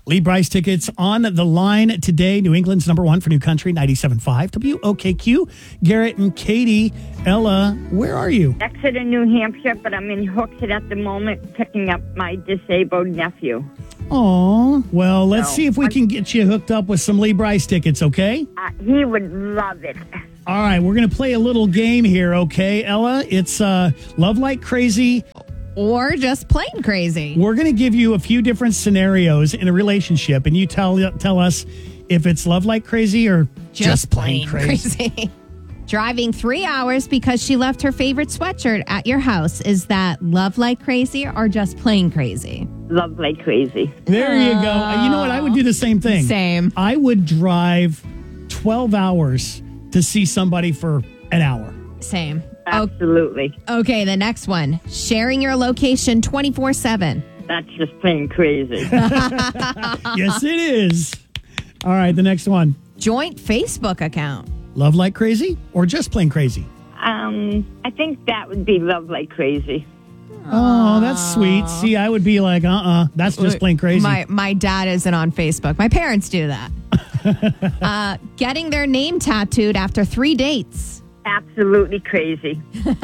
Lee Brice tickets on the line today. New England's number one for New Country, 97.5 WOKQ. Garrett and Katie. Ella, where are you? Exeter, New Hampshire, but I'm in Hooksett at the moment picking up my disabled nephew. Oh, well, let's see if we can get you hooked up with some Lee Brice tickets, okay? He would love it. All right, we're going to play a little game here, okay, Ella? It's Love Like Crazy. Or just plain crazy. We're going to give you a few different scenarios in a relationship, and you tell us if it's love like crazy or just plain crazy. Driving 3 hours because she left her favorite sweatshirt at your house. Is that love like crazy or just plain crazy? Love like crazy. There you go. You know what? I would do the same thing. Same. I would drive 12 hours to see somebody for an hour. Same. Absolutely. Okay, the next one. Sharing your location 24/7. That's just plain crazy. Yes, it is. All right, the next one. Joint Facebook account. Love like crazy or just plain crazy? I think that would be love like crazy. Oh, that's sweet. See, I would be like, that's just plain crazy. My dad isn't on Facebook. My parents do that. Getting their name tattooed after 3 dates. Absolutely crazy.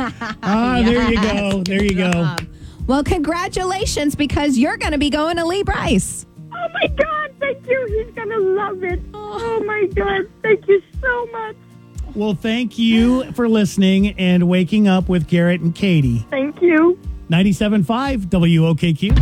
There you go. There you go. Well, congratulations, because you're going to be going to Lee Brice. Oh, my God. Thank you. He's going to love it. Oh, my God. Thank you so much. Well, thank you for listening and waking up with Garrett and Katie. Thank you. 97.5 WOKQ.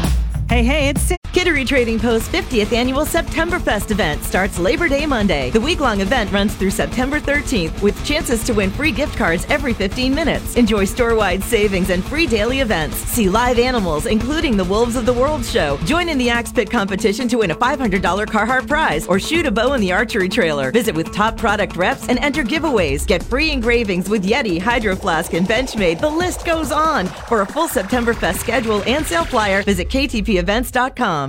Hey, it's Kittery Trading Post 50th Annual Septemberfest event starts Labor Day Monday. The week-long event runs through September 13th with chances to win free gift cards every 15 minutes. Enjoy store-wide savings and free daily events. See live animals, including the Wolves of the World show. Join in the Axe Pit competition to win a $500 Carhartt prize or shoot a bow in the archery trailer. Visit with top product reps and enter giveaways. Get free engravings with Yeti, Hydro Flask, and Benchmade. The list goes on. For a full Septemberfest schedule and sale flyer, visit ktpevents.com.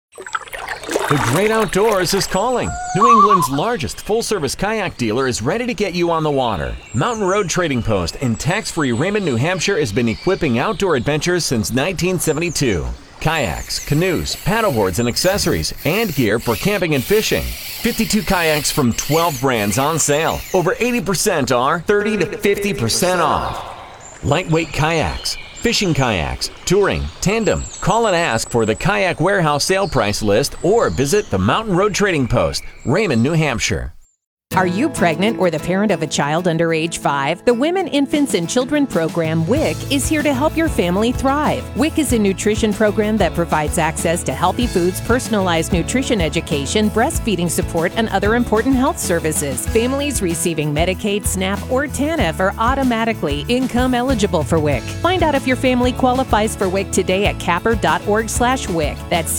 The great outdoors is calling. New England's largest full-service kayak dealer is ready to get you on the water. Mountain Road Trading Post in tax-free Raymond, New Hampshire has been equipping outdoor adventurers since 1972. Kayaks, canoes, paddleboards, and accessories, and gear for camping and fishing. 52 kayaks from 12 brands on sale. Over 80% are 30 to 50% off. Lightweight kayaks, fishing kayaks, touring, tandem. Call and ask for the Kayak Warehouse sale price list or visit the Mountain Road Trading Post, Raymond, New Hampshire. Are you pregnant or the parent of a child under age 5? The Women, Infants, and Children program, WIC, is here to help your family thrive. WIC is a nutrition program that provides access to healthy foods, personalized nutrition education, breastfeeding support, and other important health services. Families receiving Medicaid, SNAP, or TANF are automatically income eligible for WIC. Find out if your family qualifies for WIC today at capper.org/WIC. That's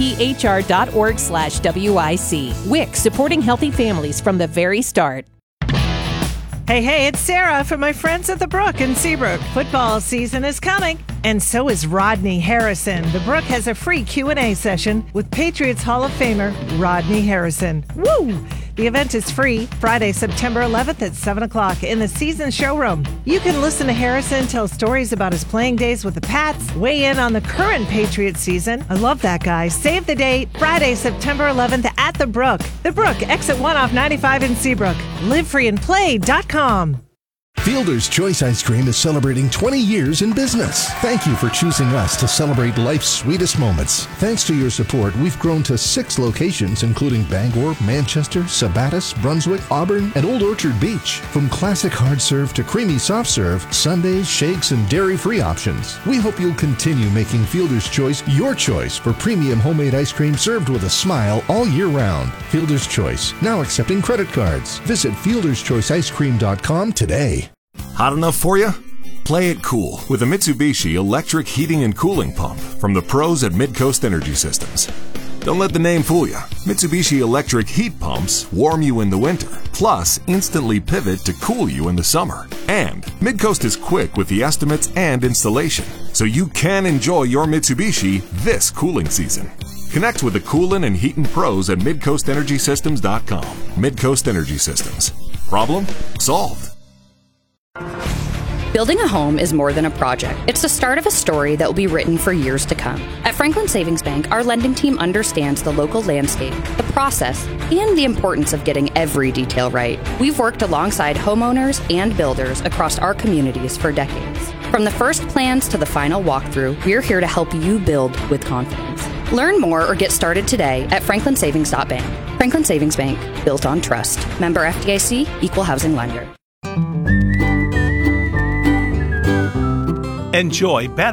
caphr.org/WIC. WIC, supporting healthy families from the very start. Hey, it's Sarah from my friends at the Brook in Seabrook. Football season is coming, and so is Rodney Harrison. The Brook has a free Q&A session with Patriots Hall of Famer Rodney Harrison. Woo! The event is free Friday, September 11th at 7 o'clock in the Season Showroom. You can listen to Harrison tell stories about his playing days with the Pats, weigh in on the current Patriots season. I love that guy. Save the date, Friday, September 11th at The Brook. The Brook, exit 1 off 95 in Seabrook. LiveFreeAndPlay.com. Fielder's Choice Ice Cream is celebrating 20 years in business. Thank you for choosing us to celebrate life's sweetest moments. Thanks to your support, we've grown to 6 locations, including Bangor, Manchester, Sabattus, Brunswick, Auburn, and Old Orchard Beach. From classic hard serve to creamy soft serve, sundaes, shakes, and dairy-free options. We hope you'll continue making Fielder's Choice your choice for premium homemade ice cream served with a smile all year round. Fielder's Choice, now accepting credit cards. Visit fielderschoiceicecream.com today. Hot enough for you? Play it cool with a Mitsubishi electric heating and cooling pump from the pros at Midcoast Energy Systems. Don't let the name fool you. Mitsubishi electric heat pumps warm you in the winter, plus instantly pivot to cool you in the summer. And Midcoast is quick with the estimates and installation, so you can enjoy your Mitsubishi this cooling season. Connect with the coolin' and heatin' pros at MidcoastEnergySystems.com. Midcoast Energy Systems. Problem solved. Building a home is more than a project. It's the start of a story that will be written for years to come. At Franklin Savings Bank, our lending team understands the local landscape, the process, and the importance of getting every detail right. We've worked alongside homeowners and builders across our communities for decades. From the first plans to the final walkthrough, we're here to help you build with confidence. Learn more or get started today at franklinsavings.bank. Franklin Savings Bank, built on trust. Member FDIC, Equal Housing Lender. Enjoy better